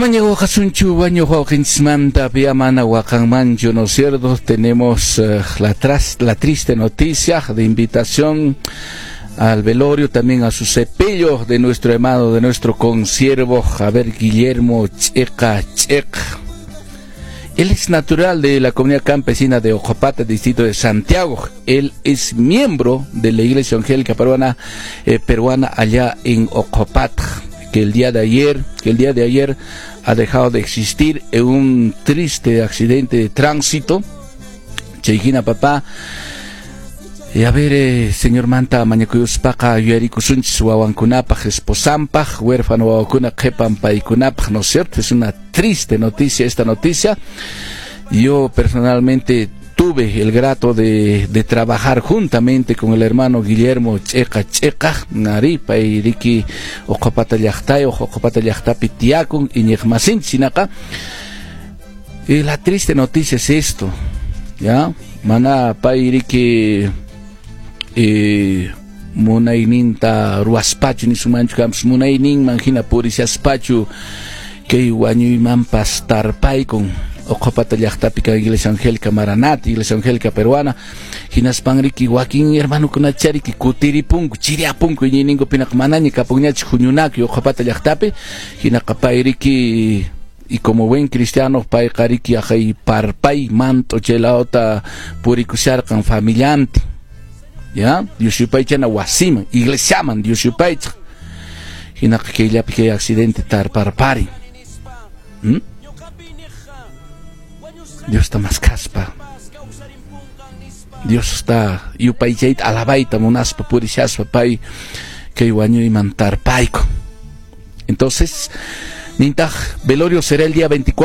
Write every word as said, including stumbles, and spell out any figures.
Amaño Jasunchu Baño Joaquinsmanta Piamana Huacanmancho, ¿no es cierto? Tenemos uh, la, tras, la triste noticia de invitación al velorio, también a su sepelio de nuestro hermano, de nuestro consiervo Javier Guillermo Checa Checa. Él es natural de la comunidad campesina de Ojopata, distrito de Santiago. Él es miembro de la Iglesia Evangélica Peruana, eh, peruana allá en Ojopata, que el día de ayer, que el día de ayer ha dejado de existir en un triste accidente de tránsito. Cheijina papá. Y a ver, eh, señor Manta, mañacuyuspaka, yuarikusunchis wawankunapaj, esposampaj, huérfano wawakuna kepan paikunapaj, ¿no es cierto? Es una triste noticia esta noticia. Yo personalmente tuve el grato de, de trabajar juntamente con el hermano Guillermo Checa Checa, Nari, Pairiki, Ojopata Yachtay, Ojopata Yachtapi Tiakun, y Ñejmasin, Sinaka. Y la triste noticia es esto, ¿ya? Mana Pairiki. Eh, munayninta ruaspachu ni sumanchu kams munaynin manjina purisaspachu que wañuy mampas tarpay con Ojopata llaqtapi ka Iglesia Evangélica Maranata, Iglesia Evangélica Peruana, hinaspanriki Joaquín hermano kunachariki kutiripunku chiriapunku ñiningo pinak manañi kapuñachi juñunaki Ojopata llaqtapi hinaqapayriki. Y como buen cristiano, pay kariki ajay parpay manto chelaota purikusharkan familiante. Ya, Dios yupay chana wasima, iglesia man Dios yupay ch. Hinak que ya pique accidente tar parpari. ¿Mm? Dios está más caspa. Dios está yupay chait alabaita monaspa purishaspa pay que iguaño y mantar paico. Entonces, Nintaj velorio será el día veinticuatro.